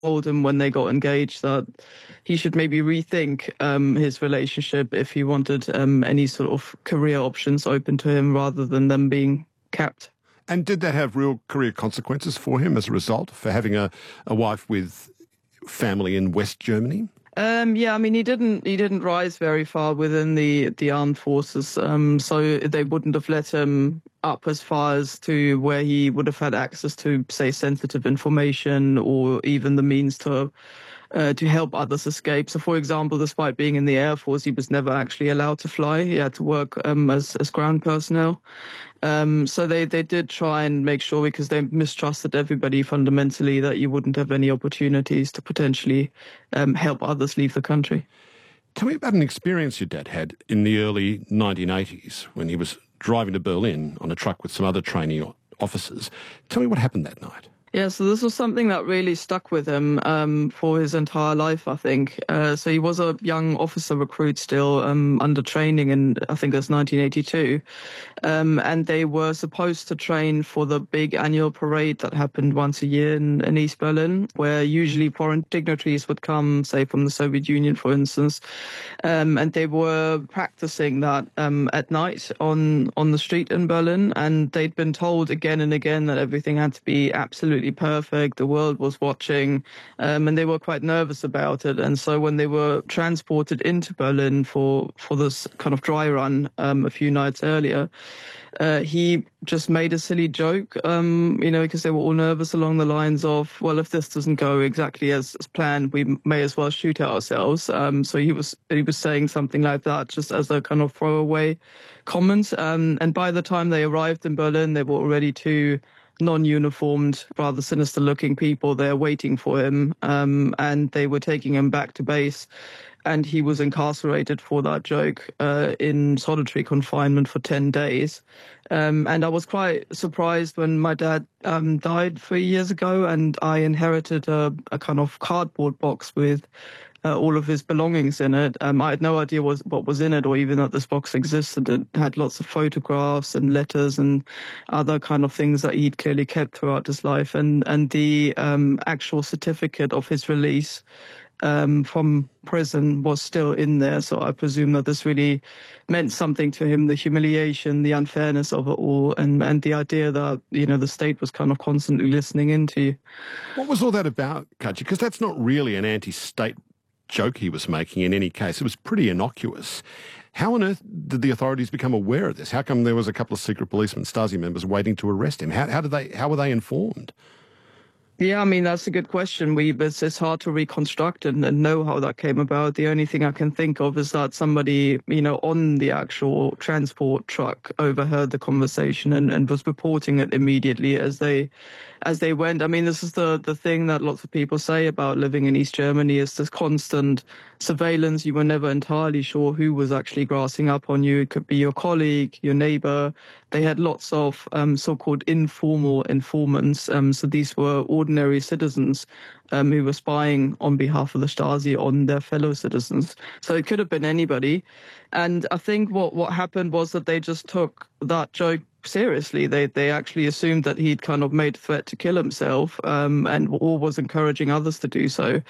told him when they got engaged that he should maybe rethink his relationship if he wanted any sort of career options open to him rather than them being capped. And did that have real career consequences for him as a result, for having a wife with family in West Germany? Yeah, I mean, he didn't rise very far within the armed forces, so they wouldn't have let him up as far as to where he would have had access to, say, sensitive information or even the means to help others escape. So, for example, despite being in the Air Force, he was never actually allowed to fly. He had to work as ground personnel. So they did try and make sure, because they mistrusted everybody fundamentally, that you wouldn't have any opportunities to potentially help others leave the country. Tell me about an experience your dad had in the early 1980s when he was driving to Berlin on a truck with some other trainee officers. Tell me what happened that night. Yeah, so this was something that really stuck with him for his entire life, I think. So he was a young officer recruit still, under training in, I think that's 1982. And they were supposed to train for the big annual parade that happened once a year in East Berlin, where usually foreign dignitaries would come, say from the Soviet Union, for instance. And they were practicing that at night on the street in Berlin. And they'd been told again and again that everything had to be absolutely perfect. The world was watching, and they were quite nervous about it. And so when they were transported into Berlin for this kind of dry run a few nights earlier, he just made a silly joke, because they were all nervous along the lines of, well, if this doesn't go exactly as planned, we may as well shoot ourselves. So he was saying something like that, just as a kind of throwaway comment. And by the time they arrived in Berlin, they were already two non-uniformed, rather sinister-looking people there waiting for him, and they were taking him back to base. And he was incarcerated for that joke in solitary confinement for 10 days. And I was quite surprised when my dad died 3 years ago, and I inherited a kind of cardboard box with all of his belongings in it. I had no idea what was in it, or even that this box existed. It had lots of photographs and letters and other kind of things that he'd clearly kept throughout his life. And the actual certificate of his release from prison was still in there. So I presume that this really meant something to him, the humiliation, the unfairness of it all, and the idea that, the state was kind of constantly listening into you. What was all that about, Katja? Because that's not really an anti-state joke he was making in any case. It was pretty innocuous. How on earth did the authorities become aware of this? How come there was a couple of secret policemen, Stasi members, waiting to arrest him? How were they informed? Yeah, I mean, that's a good question. It's hard to reconstruct and know how that came about. The only thing I can think of is that somebody, on the actual transport truck overheard the conversation and was reporting it immediately as they went. I mean, this is the thing that lots of people say about living in East Germany, is this constant surveillance. You were never entirely sure who was actually grassing up on you. It could be your colleague, your neighbor. They had lots of so-called informal informants. So these were ordinary citizens who were spying on behalf of the Stasi on their fellow citizens. So it could have been anybody. And I think what happened was that they just took that joke seriously. They actually assumed that he'd kind of made a threat to kill himself, or was encouraging others to do so.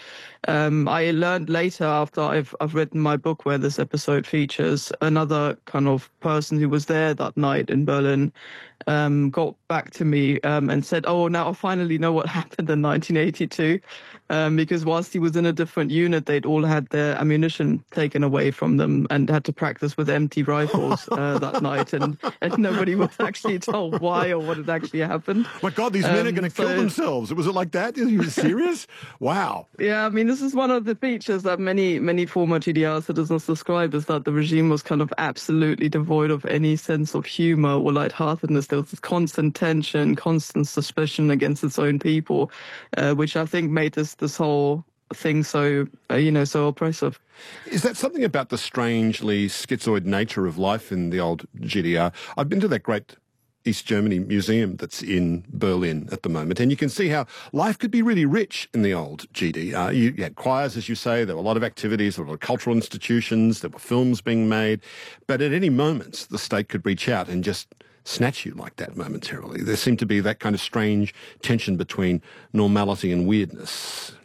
I learned later, after I've written my book where this episode features, another kind of person who was there that night in Berlin got back to me and said, oh, now I finally know what happened in 1982, because whilst he was in a different unit, they'd all had their ammunition taken away from them and had to practice with empty rifles that night, and nobody was actually told why or what had actually happened. My God, these men are going to kill themselves. Was it like that? Are you serious? Wow. Yeah, I mean, this is one of the features that many former GDR citizens describe, is that the regime was kind of absolutely devoid of any sense of humor or lightheartedness. There was this constant tension, constant suspicion against its own people, which I think made this whole thing so oppressive. Is that something about the strangely schizoid nature of life in the old GDR? I've been to that great East Germany museum that's in Berlin at the moment, and you can see how life could be really rich in the old GDR. You had choirs, as you say, there were a lot of activities, there were cultural institutions, there were films being made, but at any moment the state could reach out and just snatch you like that momentarily. There seemed to be that kind of strange tension between normality and weirdness.